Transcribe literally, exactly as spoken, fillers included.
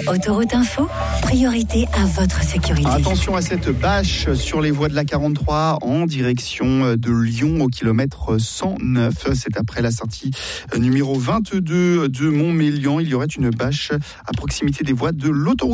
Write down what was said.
Autoroute Info, priorité à votre sécurité. Attention à cette bâche sur les voies de la quarante-trois en direction de Lyon au kilomètre cent neuf. C'est après la sortie numéro vingt-deux de Montmélian. Il y aurait une bâche à proximité des voies de l'autoroute.